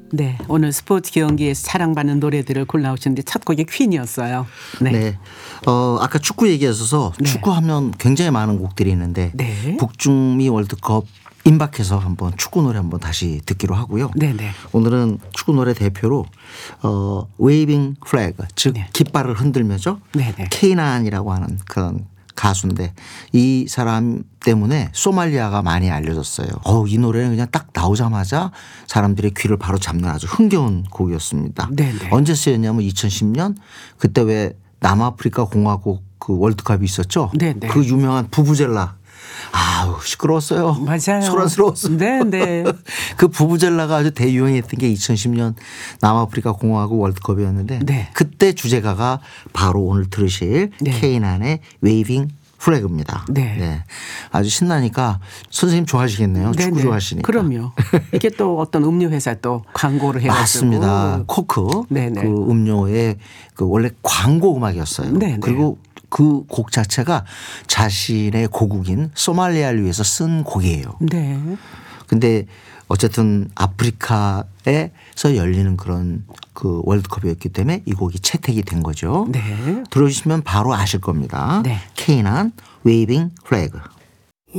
네, 오늘 스포츠 경기에서 사랑받는 노래들을 골라오셨는데 첫 곡이 퀸이었어요. 네. 네. 아까 축구 얘기하셔서 네. 축구하면 굉장히 많은 곡들이 있는데 네. 북중미 월드컵 임박해서 한번 축구 노래 한번 다시 듣기로 하고요. 네네. 오늘은 축구 노래 대표로 웨이빙 플래그 즉 네. 깃발을 흔들며죠. 네네. 케이난이라고 하는 그런 가수인데 이 사람 때문에 소말리아가 많이 알려졌어요. 이 노래는 그냥 딱 나오자마자 사람들의 귀를 바로 잡는 아주 흥겨운 곡이었습니다. 네네. 언제 쓰였냐면 2010년 그때 왜 남아프리카 공화국 그 월드컵이 있었죠. 네네. 그 유명한 부부젤라. 아우 시끄러웠어요. 맞아요. 소란스러웠어요. 네네. 그 부부젤라가 아주 대유행했던 게 2010년 남아프리카 공화국 월드컵이었는데 네. 그때 주제가가 바로 오늘 들으실 네. 케이난의 웨이빙 플래그입니다. 네. 아주 신나니까 선생님 좋아하시겠네요. 축구 네네. 좋아하시니까. 그럼요. 이게 또 어떤 음료 회사 또 광고를 해가지고. 맞습니다. 코크 네네. 그 음료의 그 원래 광고 음악이었어요. 네네. 그리고 그 곡 자체가 자신의 고국인 소말리아를 위해서 쓴 곡이에요. 네. 근데 어쨌든 아프리카에서 열리는 그런 그 월드컵이었기 때문에 이 곡이 채택이 된 거죠. 네. 들어주시면 바로 아실 겁니다. 네. 케이난 웨이빙 플래그.